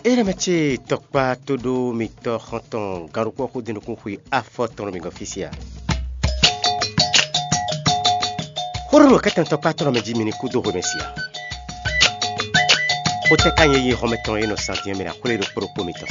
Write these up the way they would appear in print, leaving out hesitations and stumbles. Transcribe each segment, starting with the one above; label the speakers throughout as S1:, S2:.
S1: Ere meche tokpa todo mito khanton garuko ko dinu kun hui afoton mi officiel. Horo ka tan tokpa to me jimini kudo ho mesia. Ote kanye yi hometon innocent yemi na kule do propos mito.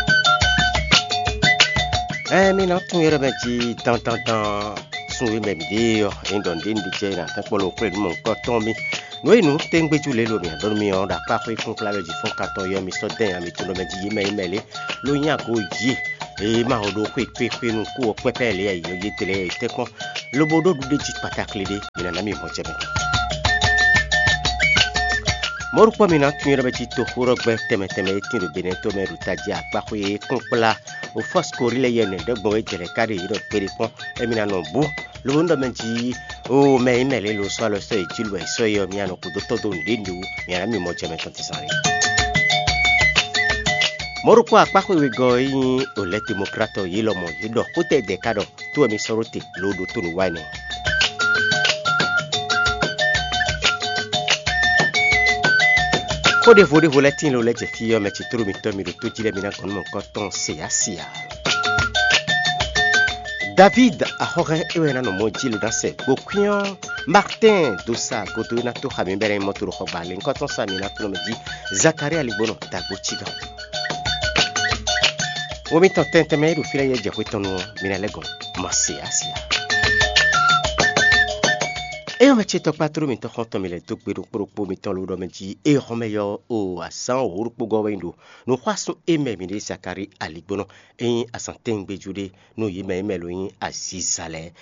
S1: Mi na tun ere meji tan sunwe me video indon din DJ na tan polo kule mon ko tomi. Noi nu tengbe jule lo mi don mi on da pa ko ikun clave ji fon carton yo mi so den ami to lo me ji email lo yin ago yi e ma odo ko ipe nu ku o pepe le ayi yo tele te kon lo bodo du de ji patakle de mi na mi mo jebe moru ko mi na tun re ti to horo gbe teme tin do bene to me rutaji apa ko e kun pla o fos ko rile yene de gbo e jele kare iro pere pon e mi na no bu lo ndo menji o me email lo so lo so e jilu e so yo mi ano ku do todo ndindu mi na mi mo jebe ton ti sare moru ko apa ko we go yin o le democrato yi lo mo yi do ko te de kado to mi sorote lo do to nu wa ni ko de vode voletin lo le je fi yo me ti turu mi to mi do to jile mi na kon mo ko ton se asia David a hore ewena no mojilo dans ses bokuyon Martin Dossa godo na to khami bere motoro ko balen ko ton sami na to me di Zakari alibono tagochiga o mi ton tente me ru fila ye je ko tonu mina lego masi asia e o meche to patro mi to khonto mi le to gberu propo mi ton lo do me di e romeyo o asan o rupo go wendo no kwaso e me mi de Zakari alibono e asanten gbejude no yi me lo yin asisale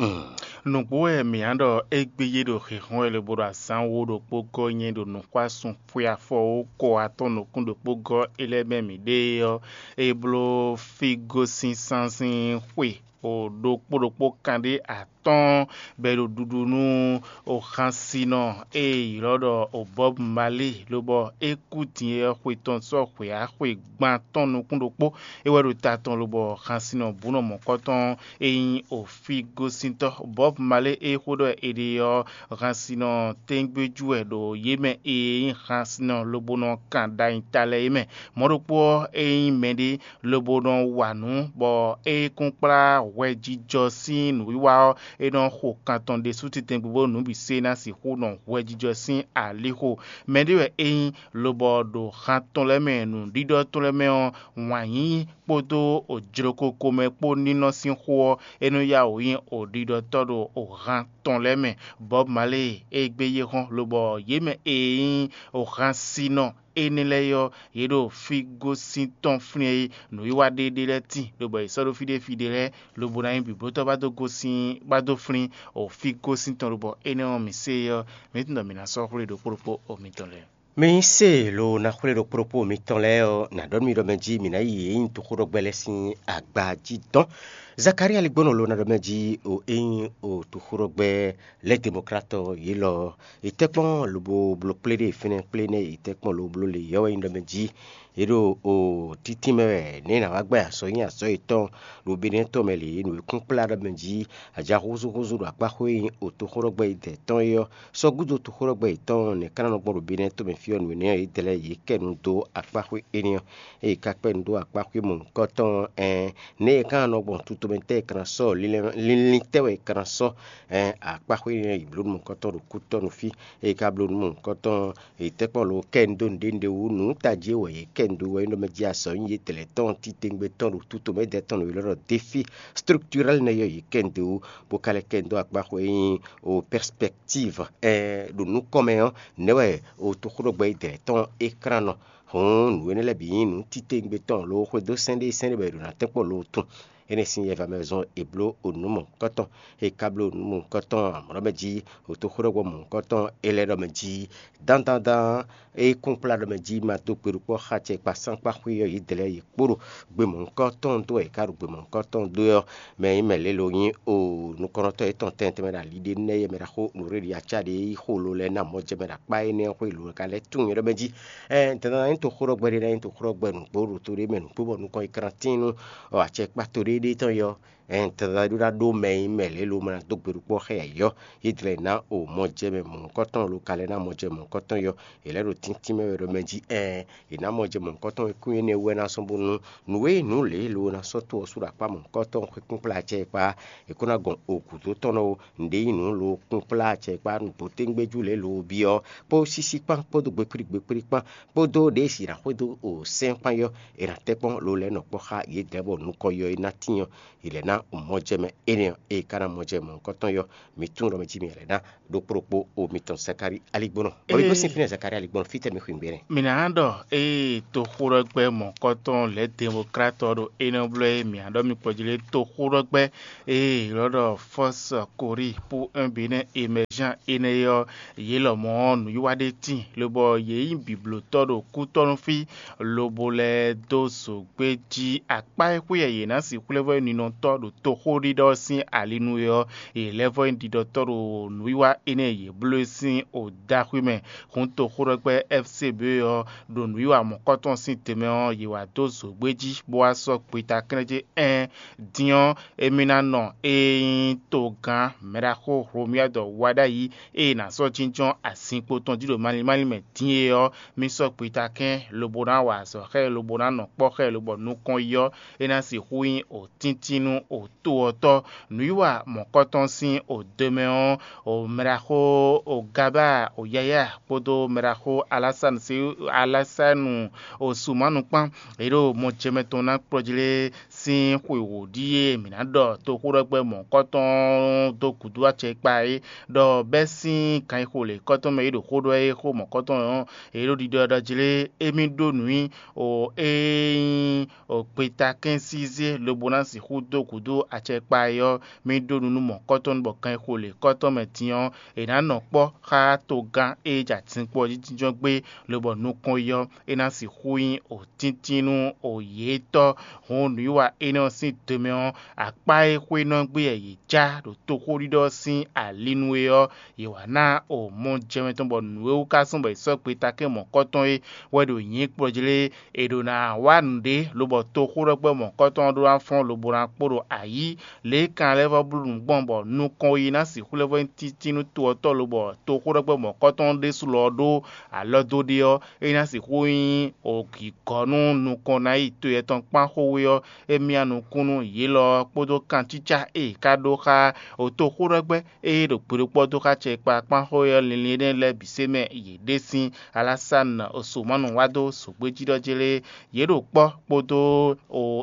S2: Nugbo mi ando egbeye do hihon le bodo asan wo do pogo yin do no kwasun fuya fo ko aton no kun do pogo elebe mi de yo e blo figo sinsansin hwe o do podopo kande aton belo dudunu o khansino e lodo o Bob Marley lobo ekutin e hweton so hwe a hwe gban ton no kun do po e wero taton lobo khansino buno mo koton e o figo sinto Bob Marley e hodo e de yo khansino tengbeju e do yeme e khansino lobo no kanda intale yeme modopo e mende lobo no wanu bo e kunpra wejijosin wiwa e don ho kanton de suti tengbo no bi se na si ho no wejijosin aliho mende we e lobo do khanton le menu dido to le me wanyin podo ojroko kome po nino sin ho enu ya oyin odido todo o khanton le me Bob Marley egbeye hon lobo yeme e o khansino eneleyo yedo figo sinton fune no yiwa de leti lobo isoro fide lobo na yin bibroto bado gosin bado fune o figo sinton lobo ene mi seyo metindo mi na so hore do propo o mitonle
S1: mi se lo na hore do propo mitonle o na don mi do menji mi na yin to horo gbelesin agbaji don Zakari alibono lo na do menji o o to horo gbe le democrato yilo itekpon lobo blo plede fine plene itekpon lo blo le yo yin do menji ero o titime ne na wagba so yin so iton lo binin to mele no kun plada menji aja huzu do agba hoyin o to horo gbe ite ton yo so gudo to horo gbe iton ne kana no gbo binin to me fi onu ne itele yi kenu do agba ho eniyan e ka pe ndo agba ho mo koton ne kana no gbo tuto mente kana so lin tewe kana so agba ho eniyan iblu mo koton ro kuton fi e ka blu mo koton itepo lo kendo ndende unu taje we kendo we no meji aso yin tele ton titengbe ton ro tuto me de ton lo défi structurel ne yo yi kendo bo kale kendo agba ho yin o perspective do nous comme ne we o to khoro gbe de ton écran no hon we ne le bi nu titengbe ton lo ho do sende be na tepo lo tun ene sin yeva maison eblo onumo koton e kablo onumo koton amromeji o to khoro go mon koton ele do meji dan e compla do meji ma to peru ko khache pasan pa khuyo idele yi kporo gbe mon koton to e karu gbe mon koton do yo me mele lo yin o nu konoto e ton tente me da lide ne ye me da ho no re ya chade yi holo le na mo je me da pa ene ho lo ka le tun do meji tena to khoro gbe re to khoro gbe nu kporo to re me nu kpo nu ko ikrantinu o ache pa to re de ton yo tada dura do me mele lo mana do gberu po he yo idre na o mo je me mon koton lo kale na mo je mon koton yo ele ro tintin me ro meji ina mo je mon koton ku ene we na so bunu nuwe nu le lo na so to sura pa mon koton ku pla che pa e kuna gon oku to tono nde inu lo ku pla che pa nu to tengbeju le lo bi o po sisi pa po do gbepri pa po do de sira po do o sen pa yo era tepon lo le no po ha ye debo nu ko yo ina tinyo ile na mo je me ene e kana mo je mon koton yo mi tun ro me ji mi ele na do propo o mi ton Zakari Aligbono o ibo sinfine Zakari Aligbono fite mi khwimbere
S2: minando to khurogbe mon koton le démocrate do enoblo mi ando mi pojile to khurogbe lodo force kori pour un Bénin émergent eneyo yelo mon yuwade tin lobo ye biblo todo kuton fi lobo le do so gbeji apa ekuye ye na si kulevo ni non todo to khorido sin alinu yo levo ndi do todo nuiwa ene ye bleu sin o dakhime to khurogbe FCB yo do nuiwa mon koton sin temeon ye wa do so gbeji bo aso pita keneje dion emina no to gan merako romia do wada yi na so chinchon asinpo ton dido mali me tin yo mi so pita ken lobona wa so he lobona no po he lobo nu kon yo na si huin o tintinu o to oto nuiwa mon koton sin o demeon o merako o gaba o yaya podo merako alasanu o sumanu pan ero mo chemetona projile sin kwewo die minado to kurogbe mon koton do kudu ache pai do besin kan ko le koton me do kodo e ko mon koton ero di do jile emi do nui o o peta 15 le bonansi kudu ache pai yo mi do nu mon koton bo kan ko le koton me tian e na no po ha to gan e ja tin po jijo gbe le bo nu kon yo e na si huin o tintinu o yeto hon nuiwa eno sin temeon apa ekwe no gbe ye ja do to korido sin alinu yo yewa na o mo jemeton bo nuwe ka sun bo so pe take mon koton e wedo yin projele edo na wande lo bo to korogbe mon koton do afon lo boran poro ayi le kan level blue gbonbo nu kon yi na si kulevo titinu to to lo bo to korogbe mon koton de su lodo alodo de yo e na si huin o ki konu nu kon na ito eton pa ho yo emianu kunu yelo podo kan chicha kado ka o to khurogbe do podo ka che pa ho yo lele le biseme ye desin alasan osumanu wado sogbeji dojele yero po podo o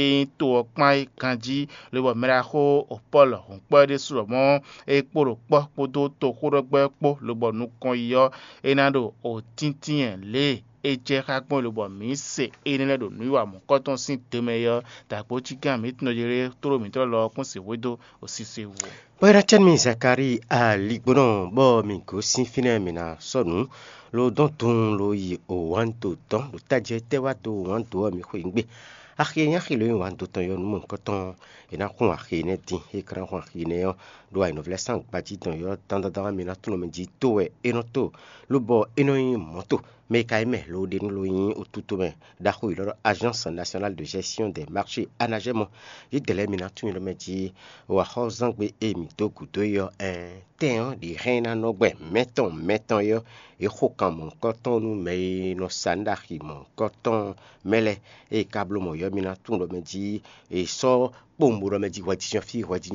S2: to pan kanji lebo meraho o polo on po de suromo poro po podo to khurogbe po lobo nu kon yo enado o tintin le eje kagbon lobo mi se enele do nuiwa mon koton sin temeyo tapo chigan mi tinojere toro mi to lo kun se wedo osise wo
S1: Pera chen mi Zakari Aligbono bo mi ko sinfine mi na sonu lo don ton lo yi o wan to ton lo taje te wa to wan to mi khwingbe akhinya khilo wan to ton yo mon koton ina kun akhine tin ekran kun akhine yo do ay no vlesan baji ton yo tanda mi na tuno mi ji to e eno to lo bo eno yin moto me kaime lo de lo yin otuto me da khu ilo agence nationale de gestion des marchés anagemo yi dele mi na tun lo me ji wa khozan gbe emi to kuto yo ten di reina no gbe meton yo e khokan mon koton nu me no sanda khi mon koton mele e kablo mo yo mi na tun lo me ji e so pombo lo me ji wa ji fi wa ji